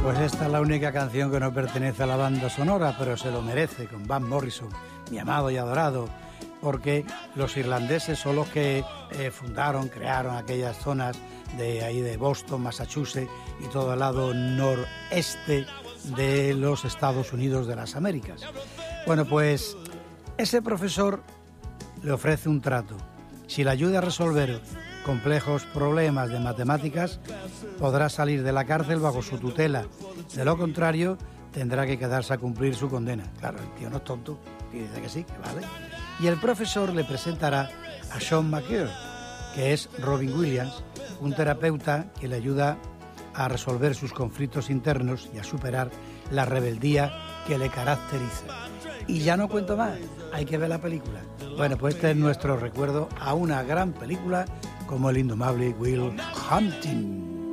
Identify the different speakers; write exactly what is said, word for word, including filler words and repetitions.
Speaker 1: Pues esta es la única canción que no pertenece a la banda sonora, pero se lo merece, con Van Morrison, mi amado y adorado, porque los irlandeses son los que eh, fundaron, crearon aquellas zonas de ahí de Boston, Massachusetts y todo el lado noreste de los Estados Unidos de las Américas. Bueno, pues ese profesor le ofrece un trato. Si le ayuda a resolver complejos problemas de matemáticas, podrá salir de la cárcel bajo su tutela. De lo contrario, tendrá que quedarse a cumplir su condena. Claro, el tío no es tonto, y dice que sí, que vale. Y el profesor le presentará a Sean McCure, que es Robin Williams, un terapeuta que le ayuda a resolver sus conflictos internos y a superar la rebeldía que le caracteriza. Y ya no cuento más, hay que ver la película. Bueno, pues este es nuestro recuerdo a una gran película como El indomable Will Hunting.